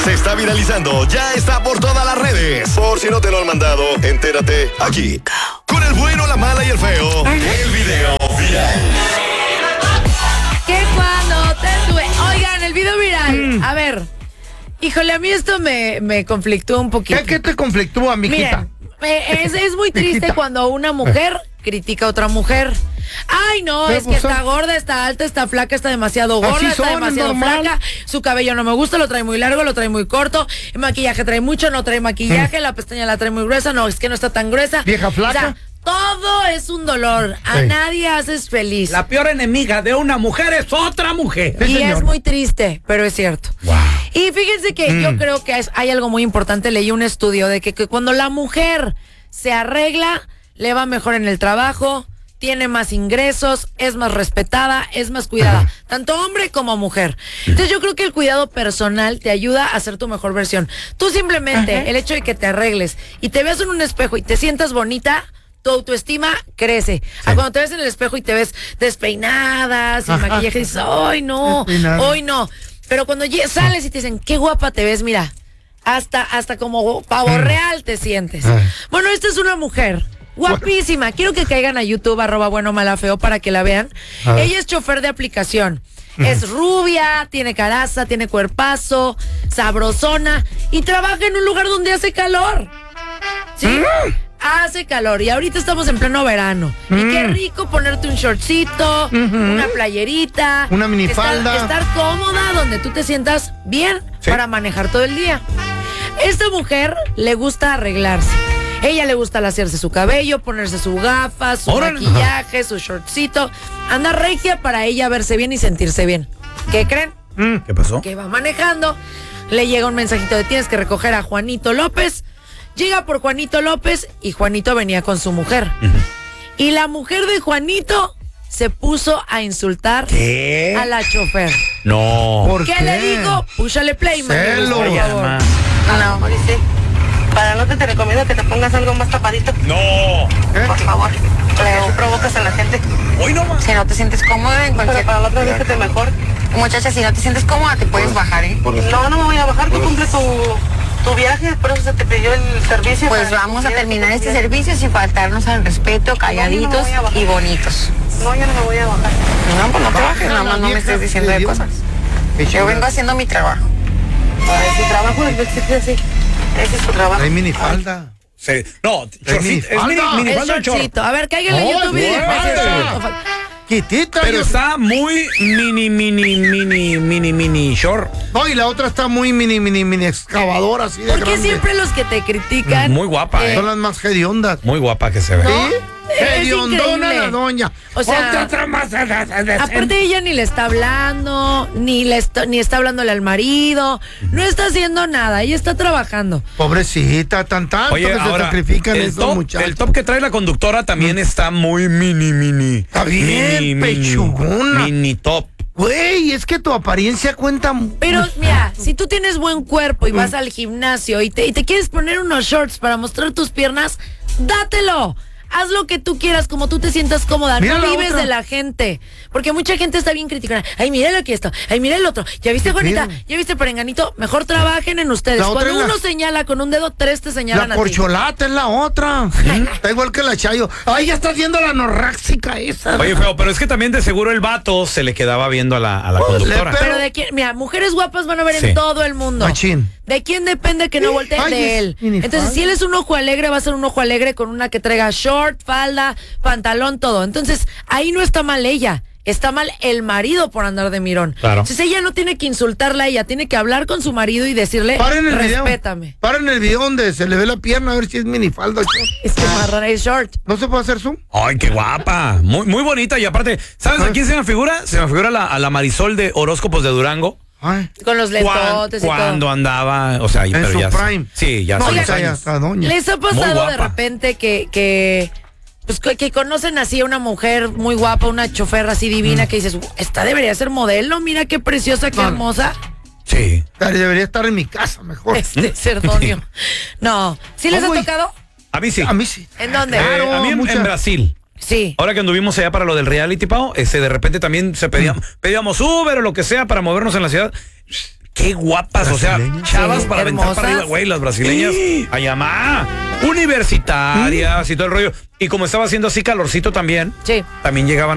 Se está viralizando, ya está por todas las redes. Por si no te lo han mandado, entérate aquí. Con el bueno, la mala y el feo. El video viral. Que cuando te tuve. Oigan, el video viral. A ver. Híjole, a mí esto me conflictúa un poquito. ¿Qué te conflictúa, mijita? Miren, es muy triste cuando una mujer critica a otra mujer. Ay, no, es que está gorda, está alta, está flaca, está demasiado gorda, está demasiado flaca. Su cabello no me gusta, lo trae muy largo, lo trae muy corto. El maquillaje trae mucho, no trae maquillaje. La pestaña la trae muy gruesa, no, es que no está tan gruesa. Vieja flaca. O sea, todo es un dolor. A nadie haces feliz. La peor enemiga de una mujer es otra mujer. Y es muy triste, pero es cierto. Wow. Y fíjense que yo creo que hay algo muy importante. Leí un estudio de que cuando la mujer se arregla, le va mejor en el trabajo, tiene más ingresos, es más respetada, es más cuidada, tanto hombre como mujer. Entonces yo creo que el cuidado personal te ayuda a ser tu mejor versión. Tú simplemente, el hecho de que te arregles y te veas en un espejo y te sientas bonita, tu autoestima crece. A cuando te ves en el espejo y te ves despeinada, sin maquillaje, dices, ¡ay, no! ¡Hoy no! Pero cuando sales y te dicen, qué guapa te ves, mira, hasta como pavo real te sientes. Bueno, esta es una mujer guapísima. Quiero que caigan a YouTube, @buenomalafeo, para que la vean. Ella es chofer de aplicación. Es rubia, tiene caraza, tiene cuerpazo, sabrosona y trabaja en un lugar donde hace calor. ¿Sí? Hace calor y ahorita estamos en pleno verano. Y qué rico ponerte un shortcito, una playerita, una minifalda. Estar cómoda donde tú te sientas bien para manejar todo el día. Esta mujer le gusta arreglarse. Ella le gusta laciarse su cabello, ponerse sus gafas, su maquillaje, su shortcito. Anda regia para ella verse bien y sentirse bien. ¿Qué creen? ¿Qué pasó? Que va manejando, le llega un mensajito de tienes que recoger a Juanito López. Llega por Juanito López y Juanito venía con su mujer. Y la mujer de Juanito se puso a insultar a la chofer. No. ¿Por qué? Le digo? Púchale play, Celo. por favor. No, Mauricio. Para no te recomiendo que te pongas algo más tapadito. No. Por favor. Le provocas a la gente. Hoy no más. Si no te sientes cómoda en cualquier... Pero para la otra vez que te mejor. Muchacha, si no te sientes cómoda, te puedes bajar, ¿eh? No, no me voy a bajar. Tú cumples tu viaje, por eso se te pidió el servicio. Pues vamos a terminar este servicio sin faltarnos al respeto, calladitos y bonitos. No, yo no me voy a bajar. No, pues no te bajes, nada más no me estés diciendo de cosas. Yo vengo haciendo mi trabajo. Tu trabajo es vestirte así. Ese es tu trabajo. Hay minifalda. Sí. No, chorcito. Es minifalda o shortcito. A ver, cáiganle en YouTube y después Quitita. Pero está muy mini short. No, y la otra está muy mini excavadora, así de ¿Por qué grande. siempre los que te critican? Muy guapa, Son las más hediondas. Muy guapa que se ve. ¿Sí? Es Hediondona increíble. la doña. O sea, otra más. aparte ella ni le está hablando, ni está hablándole al marido, no está haciendo nada, ella está trabajando. Pobrecita, tanto Oye, que ahora, se sacrifican esos muchachos. el top que trae la conductora también está muy mini. Está bien, pechugona. Mini top. Güey, es que tu apariencia cuenta. Pero mira, si tú tienes buen cuerpo y vas al gimnasio y te quieres poner unos shorts para mostrar tus piernas, dátelo. Haz lo que tú quieras, como tú te sientas cómoda. Mira no la vives otra. de la gente. Porque mucha gente está bien criticada. Ay, mira lo que esto. Ay, mira el otro. ¿Ya viste, Juanita? ¿Ya viste, Perenganito? Mejor trabajen en ustedes. La otra Cuando es uno señala con un dedo, 3 te señalan La a ti. corcholata es la otra. Está igual que la Chayo. Ay, ya está haciendo la anorráxica esa. Oye, feo, pero es que también de seguro el vato se le quedaba viendo a la conductora. Pero de quién, mira, mujeres guapas van a ver Sí. en todo el mundo. Machín. ¿De quién depende que no volteen? Ay, De es él. minifalda. Entonces, si él es un ojo alegre, va a ser un ojo alegre con una que traiga short, falda, pantalón, todo. Entonces, ahí no está mal ella. Está mal el marido por andar de mirón. Claro. Entonces ella no tiene que insultarla a ella, tiene que hablar con su marido y decirle, Paren el video. respétame. Paren el video donde se le ve la pierna a ver si es minifalda o short. Es que marrana es short. ¿No se puede hacer zoom? Ay, qué guapa. Muy bonita. Y aparte, ¿sabes a quién se me figura? Se me figura a la Marisol de Horóscopos de Durango. Ay. Con los lentotes y Cuando todo. andaba, o sea, En pero su ya. prime. Sí, ya No, hace ya unos años. está doña. ¿Les ha Muy pasado guapa. de repente que conocen así a una mujer muy guapa, una chofer así divina, que dices, esta debería ser modelo, mira qué preciosa, qué No. hermosa? Sí. Debería estar en mi casa mejor. Cerdonio. No. ¿Sí les ha Uy. tocado? A mí sí. A mí sí. ¿En dónde? Claro. A mí en Brasil. Sí. Ahora que anduvimos allá para lo del reality, Pao, de repente también pedíamos Uber o lo que sea para movernos en la ciudad. qué guapas, o sea, chavas Sí, para aventar hermosas. para arriba, güey, las brasileñas. Ayamá, universitarias y todo el rollo. Y como estaba haciendo así calorcito también, Sí. también llegaban